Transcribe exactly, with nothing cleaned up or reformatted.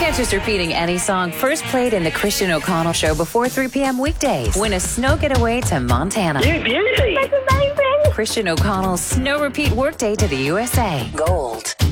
Can't just repeating any song first played in the Christian O'Connell Show before three p.m. weekdays. Win a snow getaway to Montana. You beauty. Christian O'Connell's snow repeat workday to the U S A. Gold.